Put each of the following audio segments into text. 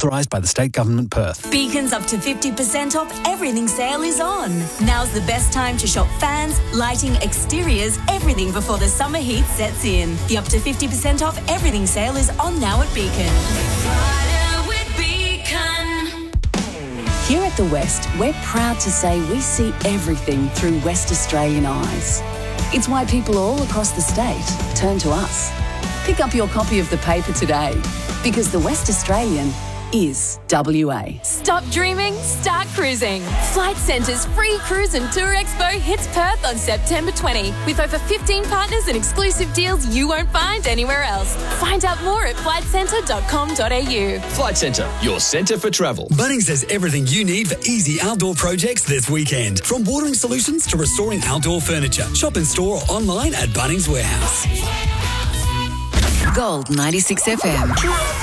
Authorised by the State Government, Perth. Beacon's up to 50% off everything sale is on. Now's the best time to shop fans, lighting, exteriors, everything before the summer heat sets in. The up to 50% off everything sale is on now at Beacon. Here at The West, we're proud to say we see everything through West Australian eyes. It's why people all across the state turn to us. Pick up your copy of the paper today, because The West Australian is WA. Stop dreaming, start cruising. Flight Centre's free cruise and tour expo hits Perth on September 20 with over 15 partners and exclusive deals you won't find anywhere else. Find out more at flightcentre.com.au. Flight Centre, your centre for travel. Bunnings has everything you need for easy outdoor projects this weekend. From watering solutions to restoring outdoor furniture. Shop in store or online at Bunnings Warehouse. Gold 96 FM.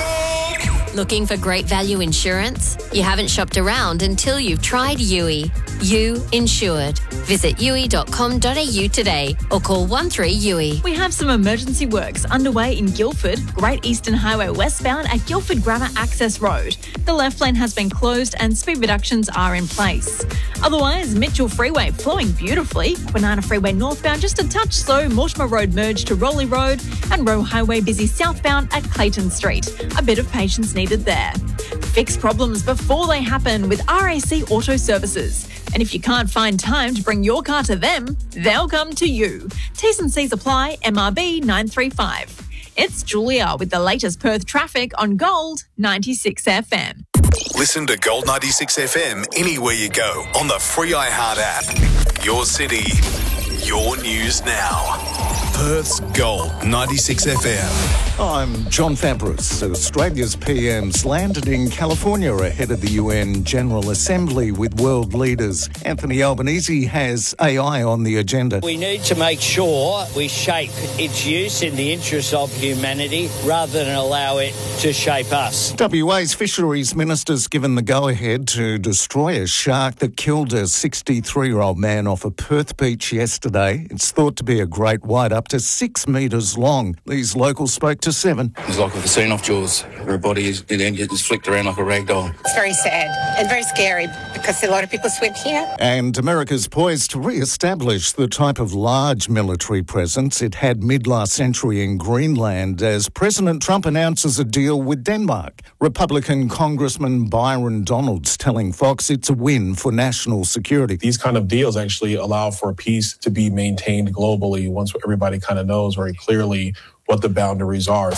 Looking for great value insurance? You haven't shopped around until you've tried Yui. You Insured. Visit yui.com.au today or call 13-YUI. We have some emergency works underway in Guildford, Great Eastern Highway westbound at Guildford Grammar Access Road. The left lane has been closed and speed reductions are in place. Otherwise, Mitchell Freeway flowing beautifully. Kwinana Freeway northbound just a touch slow. Mortimer Road merged to Rowley Road and Roe Highway busy southbound at Clayton Street. A bit of patience needed there. Fix problems before they happen with RAC Auto Services. And if you can't find time to bring your car to them, they'll come to you. T's and C's apply, MRB 935. It's Julia with the latest Perth traffic on Gold 96 FM. Listen to Gold 96 FM anywhere you go on the free iHeart app. Your city, your news now. Perth's Gold 96 FM. I'm John Fabris. Australia's PMs landed in California ahead of the UN General Assembly with world leaders. Anthony Albanese has AI on the agenda. We need to make sure we shape its use in the interest of humanity rather than allow it to shape us. WA's Fisheries Minister's given the go-ahead to destroy a shark that killed a 63-year-old man off a Perth beach yesterday. It's thought to be a great white up to 6 metres long. These locals spoke to 7. It's like with the scene off Jaws. Her body is flicked around like a rag doll. It's very sad and very scary because a lot of people swim here. And America's poised to re-establish the type of large military presence it had mid-last century in Greenland as President Trump announces a deal with Denmark. Republican Congressman Byron Donalds telling Fox it's a win for national security. These kind of deals actually allow for peace to be maintained globally once everybody kind of knows very clearly what the boundaries are.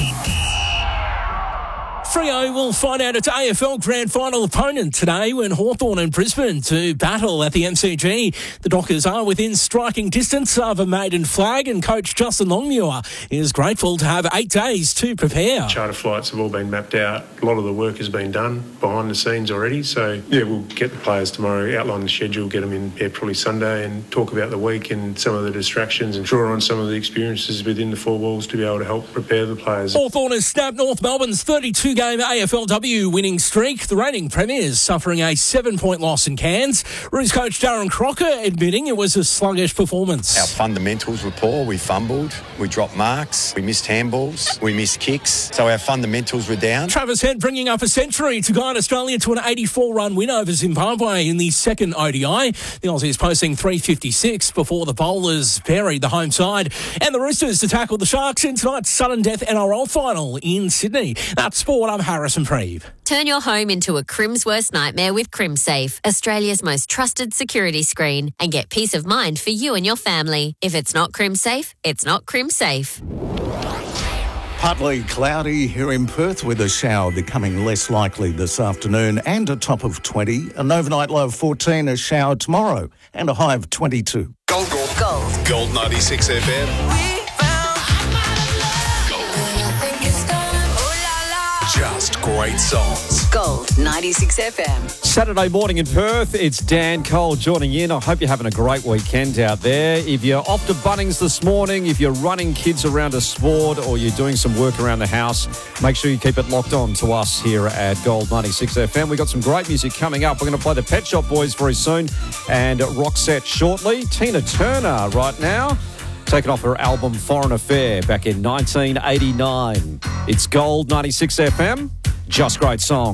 Freo will find out its AFL Grand Final opponent today when Hawthorn and Brisbane to battle at the MCG. The Dockers are within striking distance of a maiden flag, and coach Justin Longmuir is grateful to have 8 days to prepare. Charter flights have all been mapped out. A lot of the work has been done behind the scenes already. So, we'll get the players tomorrow, outline the schedule, get them in probably Sunday and talk about the week and some of the distractions and draw on some of the experiences within the four walls to be able to help prepare the players. Hawthorn has snapped North Melbourne's 32-game AFLW winning streak. The reigning premiers suffering a 7-point loss in Cairns. Roos coach Darren Crocker admitting it was a sluggish performance. Our fundamentals were poor. We fumbled, we dropped marks, we missed handballs, we missed kicks. So our fundamentals were down. Travis Head bringing up a century to guide Australia to an 84-run win over Zimbabwe in the second ODI. The Aussies posting 356 before the bowlers buried the home side. And the Roosters to tackle the Sharks in tonight's sudden death NRL final in Sydney. That's sport. I'm Harrison Preeve. Turn your home into a Crim's worst nightmare with CrimSafe, Australia's most trusted security screen, and get peace of mind for you and your family. If it's not CrimSafe, it's not CrimSafe. Partly cloudy here in Perth with a shower becoming less likely this afternoon and a top of 20, an overnight low of 14, a shower tomorrow and a high of 22. Gold 96 FM. Just great songs. Gold 96 FM. Saturday morning in Perth, it's Dan Cole joining in. I hope you're having a great weekend out there. If you're off to Bunnings this morning, if you're running kids around a sport or you're doing some work around the house, make sure you keep it locked on to us here at Gold 96 FM. We've got some great music coming up. We're going to play the Pet Shop Boys very soon and Roxette shortly. Tina Turner right now, taken off her album Foreign Affair back in 1989. It's Gold 96 FM. Just great song.